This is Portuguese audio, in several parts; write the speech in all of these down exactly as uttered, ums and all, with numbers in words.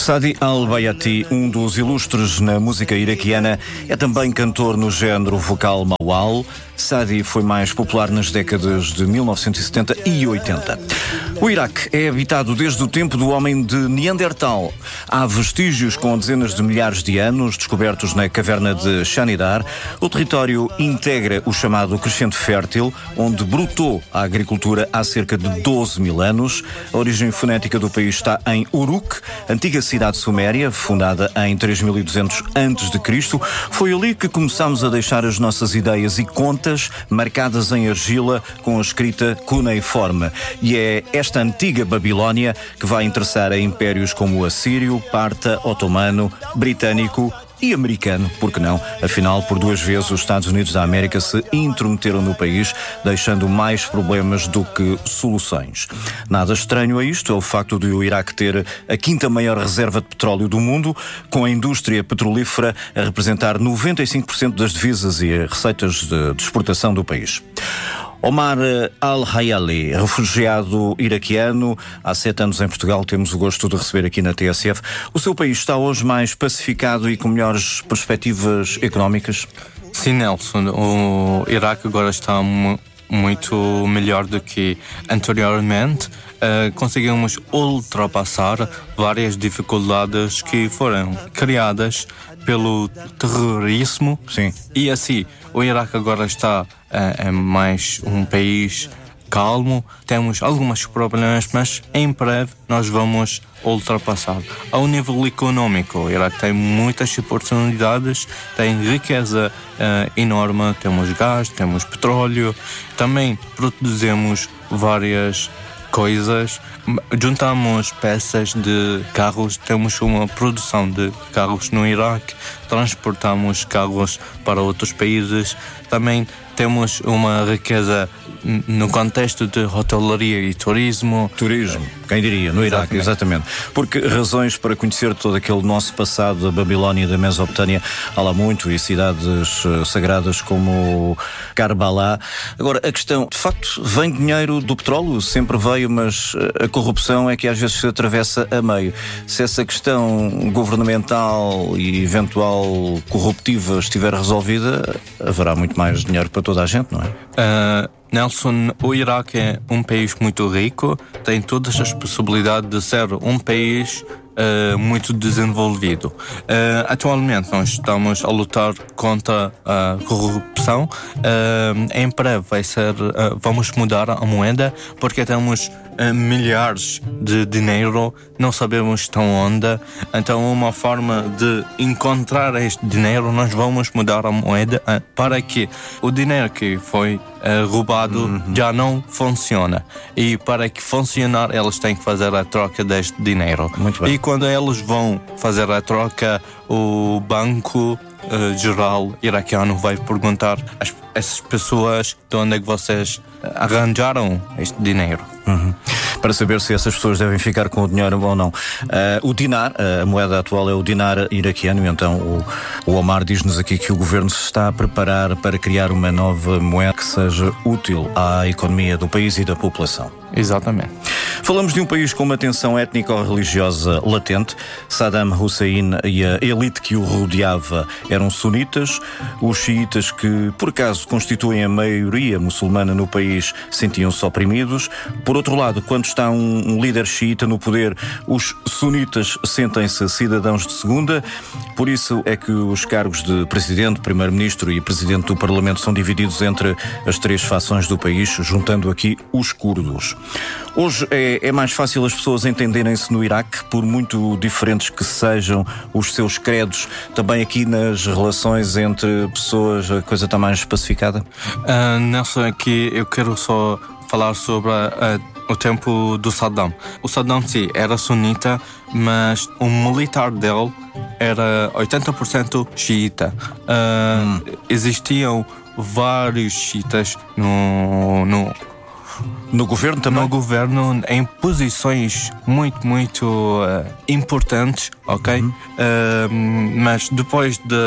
Sadi Al-Bayati, um dos ilustres na música iraquiana, é também cantor no género vocal mawal. Sadi foi mais popular nas décadas de mil novecentos e setenta e oitenta. O Iraque é habitado desde o tempo do homem de Neandertal. Há vestígios com dezenas de milhares de anos, descobertos na caverna de Shanidar. O território integra o chamado Crescente Fértil, onde brotou a agricultura há cerca de doze mil anos. A origem fonética do país está em Uruk, antiga cidade suméria, fundada em três mil e duzentos antes de Cristo. Foi ali que começámos a deixar as nossas ideias e contas marcadas em argila com a escrita cuneiforme. E é esta antiga Babilónia que vai interessar a impérios como o assírio, parta, otomano, britânico e americano, porque não? Afinal, por duas vezes os Estados Unidos da América se intrometeram no país, deixando mais problemas do que soluções. Nada estranho a isto é o facto de o Iraque ter a quinta maior reserva de petróleo do mundo, com a indústria petrolífera a representar noventa e cinco por cento das divisas e receitas de, de exportação do país. Omar Al-Hayali, refugiado iraquiano, há sete anos em Portugal, temos o gosto de receber aqui na T S F. O seu país está hoje mais pacificado e com melhores perspectivas económicas? Sim, Nelson, o Iraque agora está mu- muito melhor do que anteriormente. Uh, conseguimos ultrapassar várias dificuldades que foram criadas pelo terrorismo. Sim. E assim, o Iraque agora está uh, é mais um país calmo, temos alguns problemas, mas em breve nós vamos ultrapassar. Ao nível econômico, o Iraque tem muitas oportunidades, tem riqueza uh, enorme, temos gás, temos petróleo, também produzimos várias coisas, juntamos peças de carros, temos uma produção de carros no Iraque, transportamos carros para outros países, também temos uma riqueza no contexto de hotelaria e turismo. Turismo, quem diria, no Iraque, exatamente. exatamente. Porque razões para conhecer todo aquele nosso passado da Babilónia e da Mesopotâmia há lá muito, e cidades uh, sagradas como Karbala. Agora, a questão, de facto, vem dinheiro do petróleo? Sempre veio, mas a corrupção é que às vezes se atravessa a meio. Se essa questão governamental e eventual corruptiva estiver resolvida, haverá muito mais dinheiro para toda a gente, não é? Uh... Nelson, o Iraque é um país muito rico, tem todas as possibilidades de ser um país uh, muito desenvolvido. Uh, atualmente nós estamos a lutar contra a corrupção. Uh, em breve vai ser, uh, vamos mudar a moeda, porque temos uh, milhares de dinheiro, não sabemos estão onde. Então uma forma de encontrar este dinheiro, nós vamos mudar a moeda uh, para que o dinheiro que foi Uh, roubado uhum. já não funciona, e para que funcionar eles têm que fazer a troca deste dinheiro. Muito bem. E quando eles vão fazer a troca, o banco uh, geral iraquiano vai perguntar às essas pessoas de onde é que vocês arranjaram este dinheiro. Uhum. Para saber se essas pessoas devem ficar com o dinheiro ou não. Uh, o dinar, a moeda atual é o dinar iraquiano, e então o, o Omar diz-nos aqui que o governo se está a preparar para criar uma nova moeda que seja útil à economia do país e da população. Exatamente. Falamos de um país com uma tensão étnico-religiosa latente. Saddam Hussein e a elite que o rodeava eram sunitas. Os xiitas, que por acaso constituem a maioria muçulmana no país, sentiam-se oprimidos. Por outro lado, quando está um, um líder xiita no poder, os sunitas sentem-se cidadãos de segunda. Por isso é que os cargos de presidente, primeiro-ministro e presidente do parlamento são divididos entre as três fações do país, juntando aqui os curdos. Hoje é, é mais fácil as pessoas entenderem-se no Iraque, por muito diferentes que sejam os seus credos. Também aqui nas relações entre pessoas a coisa está mais pacificada? Uh, Nelson, aqui eu quero só falar sobre a, a, o tempo do Saddam. O Saddam, sim, era sunita, mas o militar dele era oitenta por cento xiita. Uh, hum. Existiam vários xiitas no... no No governo também? No governo, em posições muito, muito uh, importantes, ok? Uhum. Uh, mas depois de,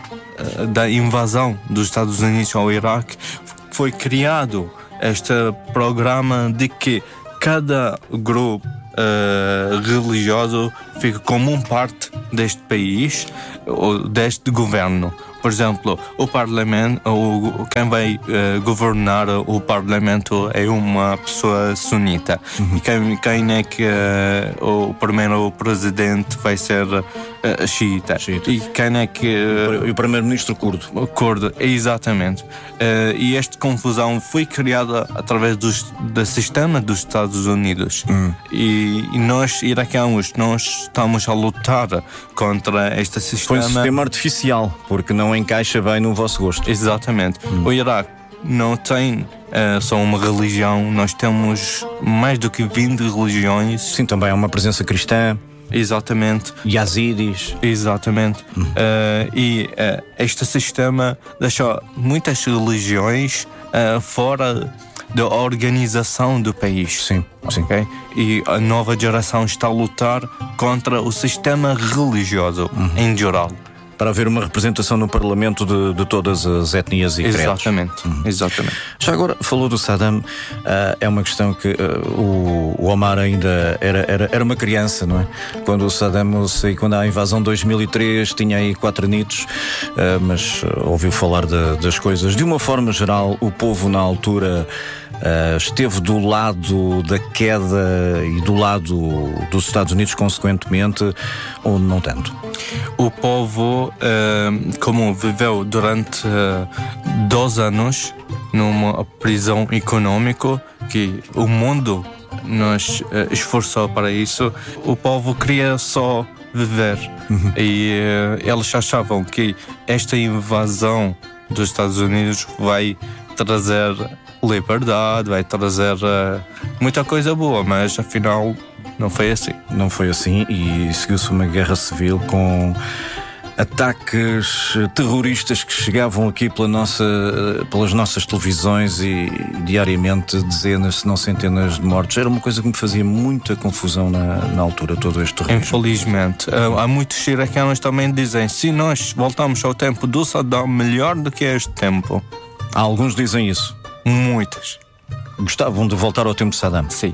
uh, da invasão dos Estados Unidos ao Iraque, foi criado este programa de que cada grupo uh, religioso fica como uma parte deste país, ou deste governo. Por exemplo, o Parlamento, o, quem vai uh, governar o Parlamento é uma pessoa sunita. Uhum. E quem, quem é que uh, o primeiro presidente vai ser uh, xiita. xiita. E quem é que... Uh, e o primeiro-ministro curdo. Curdo, exatamente. Uh, e esta confusão foi criada através dos, do sistema dos Estados Unidos. Uhum. E, e nós, iraquianos, nós estamos a lutar contra este sistema. Foi um sistema artificial, porque não encaixa bem no vosso gosto. Exatamente. Hum. O Iraque não tem uh, só uma religião, nós temos mais do que vinte religiões. Sim, também há uma presença cristã. Exatamente. Yazidis. Exatamente. Hum. Uh, e uh, este sistema deixa muitas religiões uh, fora da organização do país. Sim, sim. Okay? E a nova geração está a lutar contra o sistema religioso uhum. em geral. Para haver uma representação no Parlamento de, de todas as etnias e credos. Exatamente, uhum. exatamente. Já agora, falou do Saddam, uh, é uma questão que uh, o, o Omar ainda era, era, era uma criança, não é? Quando o Saddam, eu sei, quando a invasão de dois mil e três, tinha aí quatro anitos, uh, mas uh, ouviu falar de, das coisas. De uma forma geral, o povo na altura uh, esteve do lado da queda e do lado dos Estados Unidos, consequentemente, ou não tanto? O povo, uh, como viveu durante uh, dois anos numa prisão econômica, que o mundo nos uh, esforçou para isso, o povo queria só viver. Uhum. E uh, eles achavam que esta invasão dos Estados Unidos vai trazer liberdade, vai trazer uh, muita coisa boa, mas afinal não foi assim. Não foi assim e seguiu-se uma guerra civil com ataques terroristas que chegavam aqui pela nossa, pelas nossas televisões e diariamente dezenas, se não centenas de mortos. Era uma coisa que me fazia muita confusão na, na altura, todo este terrorismo. Infelizmente. Há muitos iraquianos também dizem, se nós voltamos ao tempo do Saddam, melhor do que este tempo. Há alguns que dizem isso. Muitos. Gostavam de voltar ao tempo de Saddam? Sim.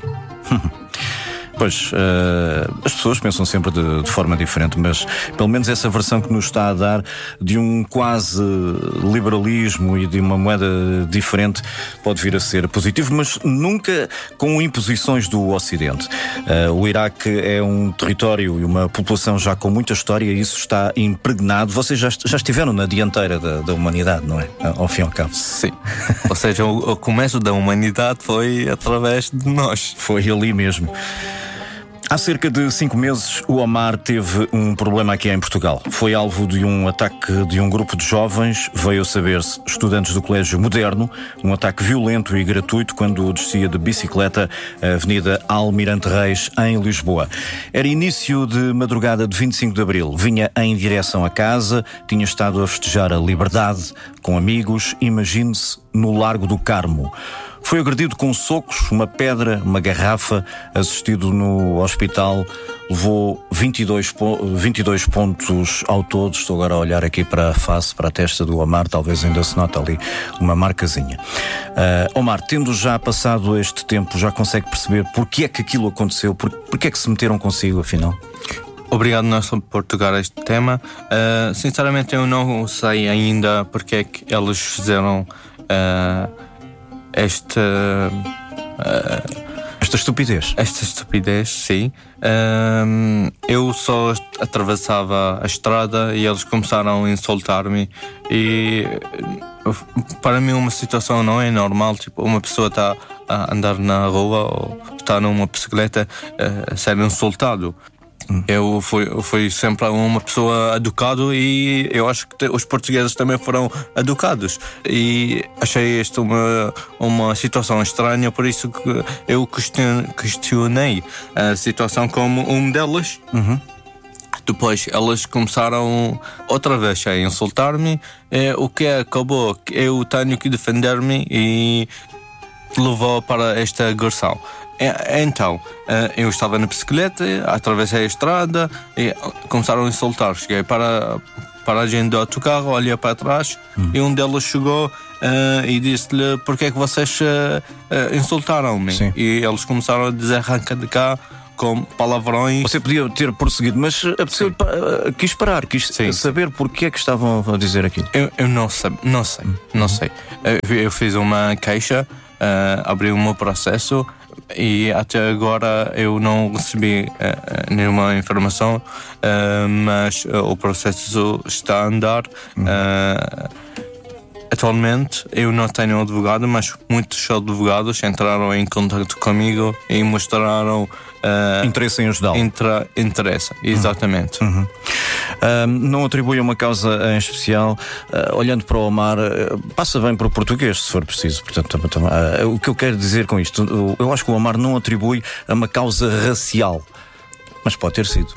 Pois, uh, as pessoas pensam sempre de, de forma diferente, mas pelo menos essa versão que nos está a dar de um quase liberalismo e de uma moeda diferente pode vir a ser positivo, mas nunca com imposições do Ocidente. Uh, o Iraque é um território e uma população já com muita história e isso está impregnado. Vocês já, já estiveram na dianteira da, da humanidade, não é? Ao fim e ao cabo. Sim. Ou seja, o, o começo da humanidade foi através de nós. Foi ali mesmo. Há cerca de cinco meses, o Omar teve um problema aqui em Portugal. Foi alvo de um ataque de um grupo de jovens, veio a saber-se, estudantes do Colégio Moderno, um ataque violento e gratuito quando descia de bicicleta a Avenida Almirante Reis, em Lisboa. Era início de madrugada de vinte e cinco de abril. Vinha em direção a casa, tinha estado a festejar a liberdade com amigos, imagine-se, no Largo do Carmo. Foi agredido com socos, uma pedra, uma garrafa, assistido no hospital, levou vinte e dois, vinte e dois pontos ao todo. Estou agora a olhar aqui para a face, para a testa do Omar, talvez ainda se note ali uma marcazinha. Uh, Omar, tendo já passado este tempo, já consegue perceber porque é que aquilo aconteceu, por, porque é que se meteram consigo, afinal? Obrigado, Nelson, por tocar este tema. Uh, sinceramente, eu não sei ainda porque é que eles fizeram uh, esta... Uh, esta estupidez. Esta estupidez, sim. Uh, eu só atravessava a estrada e eles começaram a insultar-me e... Para mim uma situação não é normal, tipo, uma pessoa está a andar na rua ou está numa bicicleta uh, a ser insultado. Hum. Eu fui, fui sempre uma pessoa educada e eu acho que os portugueses também foram educados e achei esta uma, uma situação estranha, por isso que eu questionei a situação como um delas. Uhum. Depois elas começaram outra vez a insultar-me, é, o que acabou que eu tenho que defender-me e levou para esta agressão. É, então, eu estava na bicicleta, atravessei a estrada e começaram a insultar. Cheguei para, para a gente do autocarro, olhei para trás hum. e um deles chegou uh, e disse-lhe: porque é que vocês uh, uh, insultaram-me? Sim. E eles começaram a dizer: arranca de cá, com palavrões. Você podia ter prosseguido, mas apeteceu, quis parar, quis sim, saber sim. porque é que estavam a dizer aquilo. Eu, eu não sei, não sei, não sei. Eu, eu fiz uma queixa, uh, abri o meu processo e até agora eu não recebi uh, nenhuma informação, uh, mas uh, o processo está a andar. Uh, Atualmente eu não tenho um advogado, mas muitos advogados entraram em contato comigo e mostraram uh, interesse em ajudá-lo. Intra, interesse, exatamente. Uhum. Uh, não atribui uma causa em especial. Uh, olhando para o Omar, uh, passa bem para o português, se for preciso. Portanto, uh, o que eu quero dizer com isto, uh, eu acho que o Omar não atribui a uma causa racial, mas pode ter sido.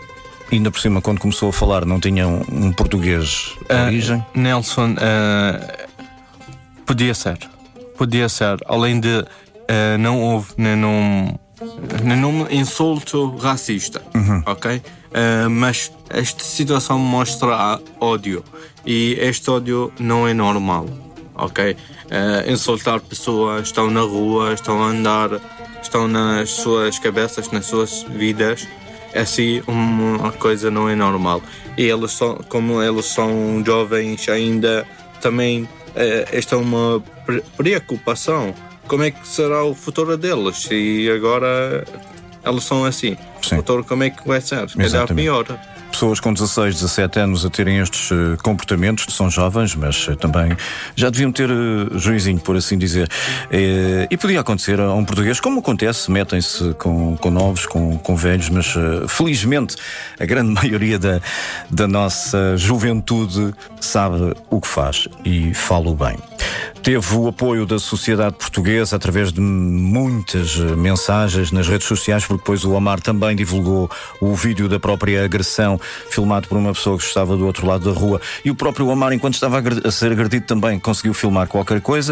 Ainda por cima, quando começou a falar, não tinha um, um português de uh, origem? Nelson, uh, podia ser. Podia ser. Além de uh, não houve nenhum, nenhum insulto racista, uhum. ok? Uh, mas esta situação mostra ódio. E este ódio não é normal, ok? Uh, insultar pessoas, estão na rua, estão a andar, estão nas suas cabeças, nas suas vidas. Assim, uma coisa não é normal. E eles são, como eles são jovens ainda, também eh, esta é uma pre- preocupação. Como é que será o futuro deles? E agora eles são assim. Sim. O futuro como é que vai ser? Calhar pior. Pessoas com dezasseis, dezassete anos a terem estes uh, comportamentos, são jovens, mas uh, também já deviam ter uh, juizinho, por assim dizer. Uh, e podia acontecer a um português, como acontece, metem-se com, com novos, com, com velhos, mas uh, felizmente a grande maioria da, da nossa juventude sabe o que faz e fala o bem. Teve o apoio da sociedade portuguesa através de muitas mensagens nas redes sociais, porque depois o Omar também divulgou o vídeo da própria agressão, filmado por uma pessoa que estava do outro lado da rua, e o próprio Omar, enquanto estava a ser agredido, também conseguiu filmar qualquer coisa.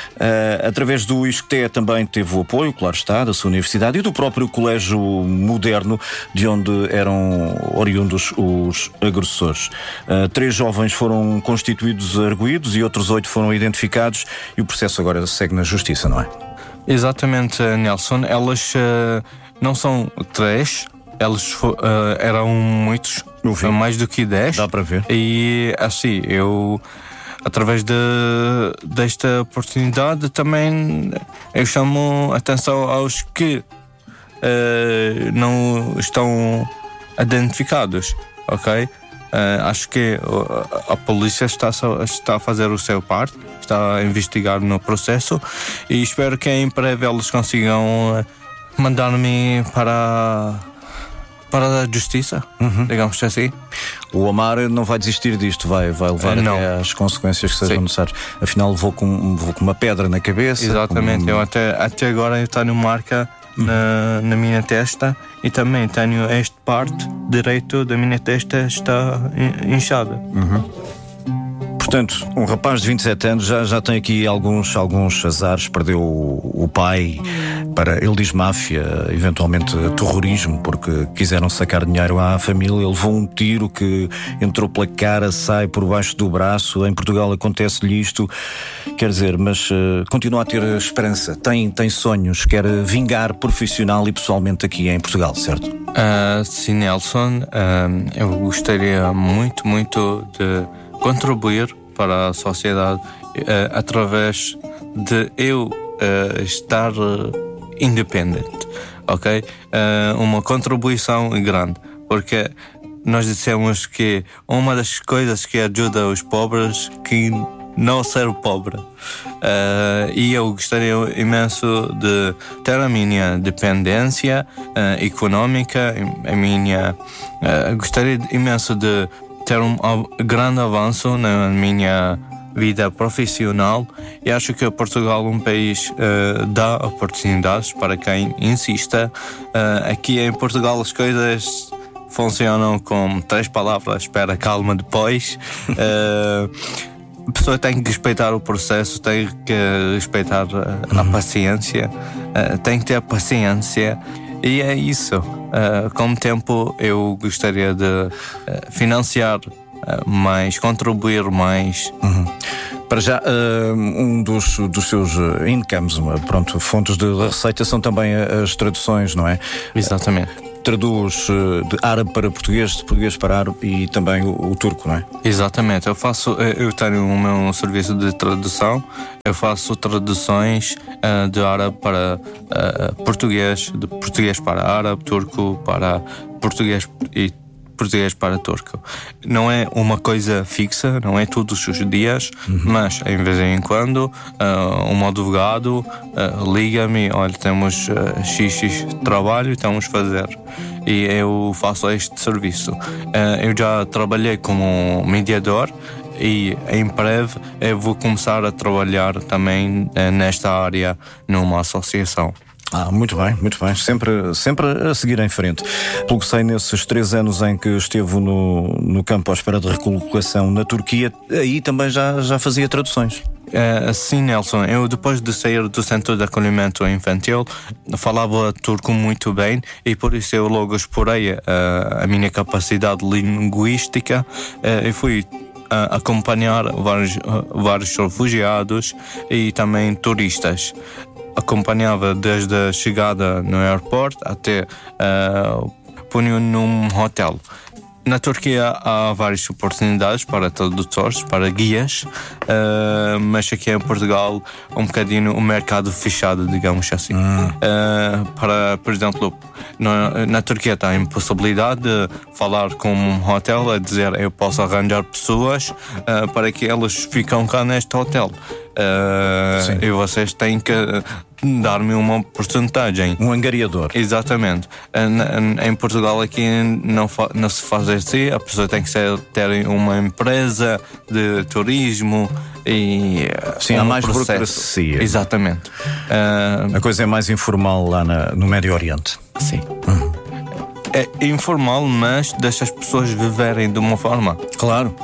Uh, através do ISCTE também teve o apoio, claro está, da sua universidade e do próprio Colégio Moderno, de onde eram oriundos os agressores. Uh, três jovens foram constituídos arguídos e outros oito foram identificados, e o processo agora segue na justiça, não é? Exatamente, Nelson. Elas uh, não são três, elas uh, eram muitos, mais do que dez. Dá para ver. E assim, eu, através de, desta oportunidade, também eu chamo atenção aos que uh, não estão identificados, ok? Uh, acho que a, a polícia está, está a fazer o seu parte, está a investigar no processo, e espero que em breve eles consigam mandar-me para, para a justiça, uhum. digamos assim. O Omar não vai desistir disto, vai, vai levar uh, até às consequências que sejam Sim. necessárias. Afinal, levou com, levou com uma pedra na cabeça. Exatamente, com... eu até, até agora eu tenho marca Na, na minha testa, e também tenho esta parte direito da minha testa está inchada. Uhum. Portanto, um rapaz de vinte e sete anos já, já tem aqui alguns, alguns azares. Perdeu o, o pai para, ele diz máfia, eventualmente terrorismo, porque quiseram sacar dinheiro à família. Ele levou um tiro que entrou pela cara, sai por baixo do braço. Em Portugal acontece-lhe isto. Quer dizer, mas uh, continua a ter esperança, tem, tem sonhos, quer vingar profissional e pessoalmente aqui em Portugal, certo? Uh, sim, Nelson, uh, eu gostaria muito, muito de contribuir para a sociedade uh, através de eu uh, estar uh, independente, ok? Uh, uma contribuição grande, porque nós dissemos que uma das coisas que ajuda os pobres que não ser pobre, uh, e eu gostaria imenso de ter a minha dependência uh, económica, a minha uh, gostaria imenso de ter um grande avanço na minha vida profissional, e acho que Portugal é um país uh, dá oportunidades para quem insista. Uh, aqui em Portugal as coisas funcionam com três palavras: espera, calma, depois. Uh, a pessoa tem que respeitar o processo, tem que respeitar a, a paciência, uh, tem que ter paciência. E é isso. Uh, com o tempo eu gostaria de uh, financiar mais, contribuir mais. Uhum. Para já, uh, um dos, dos seus incomes, pronto, fontes de, de receita são também as traduções, não é? Exatamente. Traduz de árabe para português, de português para árabe e também o, o turco, não é? Exatamente. Eu faço, eu tenho o meu serviço de tradução. Eu faço traduções uh, de árabe para uh, português, de português para árabe, turco para português e português para turco. Não é uma coisa fixa, não é todos os dias, uhum. mas em vez em quando uh, um advogado uh, liga-me, olha, temos uh, X X trabalho e estamos a fazer. E eu faço este serviço. Uh, eu já trabalhei como mediador e em breve eu vou começar a trabalhar também uh, nesta área numa associação. Ah, muito bem, muito bem. Sempre, sempre a seguir em frente. Pelo que sei, nesses três anos em que esteve no, no campo à espera de recolocação na Turquia, aí também já, já fazia traduções. Uh, sim, Nelson. Eu, depois de sair do Centro de Acolhimento Infantil, falava turco muito bem e por isso eu logo explorei uh, a minha capacidade linguística uh, e fui uh, acompanhar vários, uh, vários refugiados e também turistas. Acompanhava desde a chegada no aeroporto até uh, punho num hotel. Na Turquia há várias oportunidades para tradutores, para guias, uh, mas aqui em Portugal um bocadinho o mercado fechado, digamos assim. Hum. Uh, para, por exemplo, na, na Turquia tem a possibilidade de falar com um hotel, a dizer eu posso arranjar pessoas uh, para que elas ficam cá neste hotel. Uh, e vocês têm que dar-me uma porcentagem. Um angariador. Exatamente. Em, em Portugal aqui não, fa, não se faz assim. A pessoa tem que ser, ter uma empresa de turismo e sim, um há mais processo. burocracia. Exatamente. Uh, a coisa é mais informal lá na, no Médio Oriente. Sim. Uhum. É informal, mas deixa as pessoas viverem de uma forma. Claro.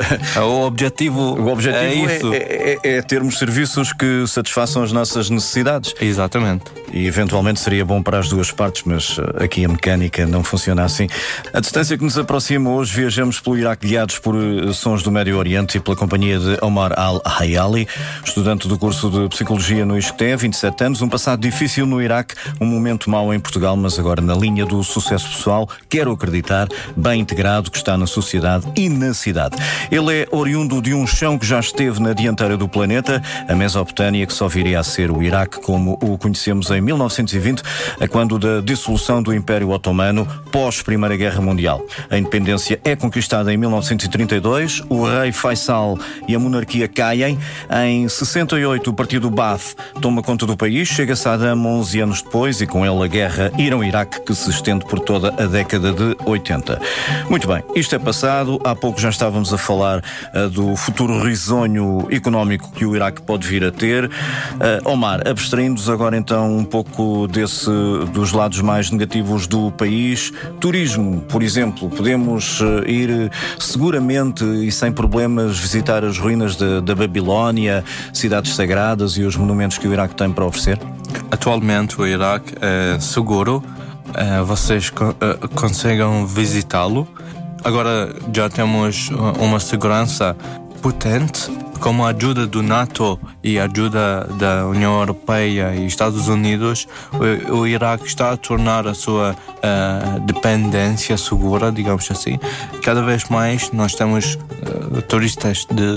O objetivo, o objetivo é isso. É, é, é termos serviços que satisfaçam as nossas necessidades. Exatamente. E eventualmente seria bom para as duas partes, mas aqui a mecânica não funciona assim. A distância que nos aproxima hoje, viajamos pelo Iraque guiados por sons do Médio Oriente e pela companhia de Omar Al-Hayali, estudante do curso de Psicologia no I S C T E, vinte e sete anos, um passado difícil no Iraque, um momento mau em Portugal, mas agora na linha do sucesso pessoal, quero acreditar, bem integrado, que está na sociedade e na cidade. Ele é oriundo de um chão que já esteve na dianteira do planeta, a Mesopotâmia, que só viria a ser o Iraque como o conhecemos em mil novecentos e vinte, a quando da dissolução do Império Otomano pós-Primeira Guerra Mundial. A independência é conquistada em mil novecentos e trinta e dois, o rei Faisal e a monarquia caem. Em sessenta e oito, o partido Baath toma conta do país, chega Saddam onze anos depois e com ele a guerra Irão-Iraque, que se estende por toda a década de oitenta. Muito bem, isto é passado. Há pouco já estávamos a falar uh, do futuro risonho económico que o Iraque pode vir a ter. Uh, Omar, abstraindo-nos agora então um pouco desse, dos lados mais negativos do país. Turismo, por exemplo, podemos uh, ir seguramente e sem problemas visitar as ruínas de, da Babilónia, cidades sagradas e os monumentos que o Iraque tem para oferecer? Atualmente o Iraque é seguro, uh, vocês co- uh, conseguem visitá-lo. Agora já temos uma segurança potente, com a ajuda do NATO e a ajuda da União Europeia e Estados Unidos, o, o Iraque está a tornar a sua uh, dependência segura, digamos assim. Cada vez mais nós temos uh, turistas de,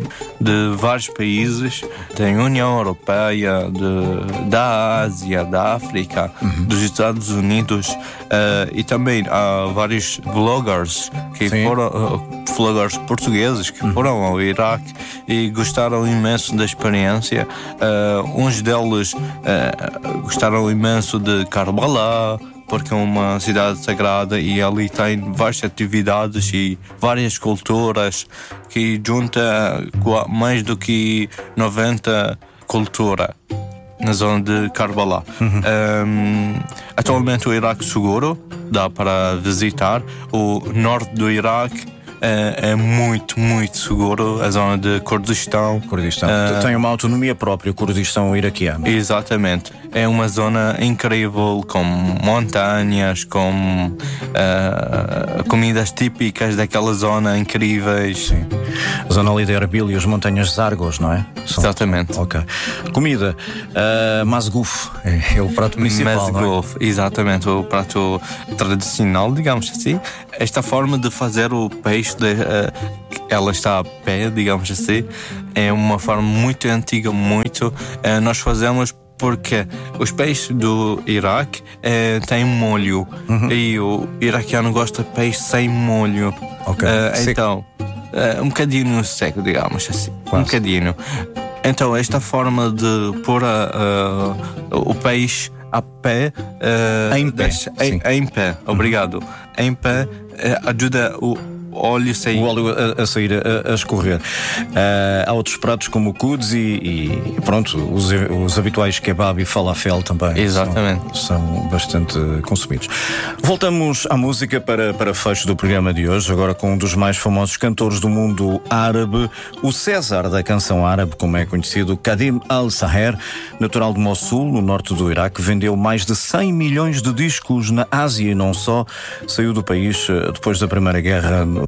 de vários países, da União Europeia, de, da Ásia, da África, uhum. dos Estados Unidos, uh, e também há vários vloggers que Sim. foram uh, vloggers portugueses que uhum. foram ao Iraque e gostaram imenso da experiência. Uh, uns deles uh, gostaram imenso de Karbala, porque é uma cidade sagrada e ali tem várias atividades e várias culturas que junta mais do que noventa culturas na zona de Karbala. Uhum. Um, atualmente o Iraque seguro, dá para visitar. O norte do Iraque É, é muito, muito seguro. A zona de Kurdistão. Kurdistão. Uh, Tem uma autonomia própria, o Kurdistão iraquiano. Exatamente. É uma zona incrível, com montanhas, com uh, comidas típicas daquela zona, incríveis. Sim. A zona ali da Erbil e as montanhas de Argos, não é? São... Exatamente. Ok. Comida, uh, masguf é, é o prato principal, masguf, não é? Exatamente, o prato tradicional, digamos assim. Esta forma de fazer o peixe, de, uh, ela está a pé, digamos assim, é uma forma muito antiga, muito. Uh, nós fazemos porque os peixes do Iraque eh, têm molho, uhum. E o iraquiano gosta de peixe sem molho. Okay. Uh, então, uh, um bocadinho seco, digamos assim. Quase. Um bocadinho. Então, esta forma de pôr uh, o peixe a pé, uh, em, pé. Deixa, em, em pé, obrigado. Uhum. Em pé uh, ajuda o óleo sair. O óleo a, a sair, a, a escorrer. Uh, há outros pratos como o kudzi e, e pronto, os, os habituais kebab e falafel também. Exatamente. São, são bastante consumidos. Voltamos à música para, para fecho do programa de hoje, agora com um dos mais famosos cantores do mundo árabe, o César da canção árabe, como é conhecido, Kadim Al-Saher, natural de Mossul, no norte do Iraque, vendeu mais de cem milhões de discos na Ásia e não só. Saiu do país depois da Primeira Guerra